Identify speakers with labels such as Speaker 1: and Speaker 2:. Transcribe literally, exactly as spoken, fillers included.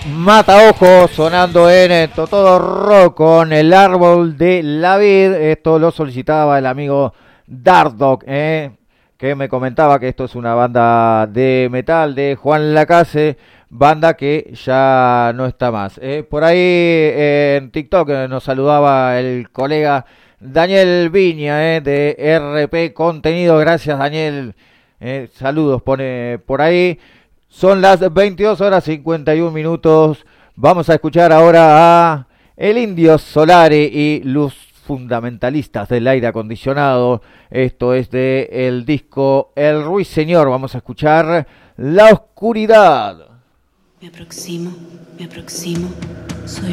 Speaker 1: Mataojo sonando en Todo Rock con El Árbol de la Vid. Esto lo solicitaba el amigo Dardoc, eh, que me comentaba que esto es una banda de metal de Juan Lacase, banda que ya no está más. Eh. Por ahí eh, en TikTok eh, nos saludaba el colega Daniel Viña eh, de R P Contenido. Gracias, Daniel. Eh, saludos, pone por ahí. Son las veintidós horas cincuenta y un minutos. Vamos a escuchar ahora a El Indio Solari y los fundamentalistas del aire acondicionado. Esto es de el disco El Ruiseñor. Vamos a escuchar La Oscuridad.
Speaker 2: Me aproximo, me aproximo. Soy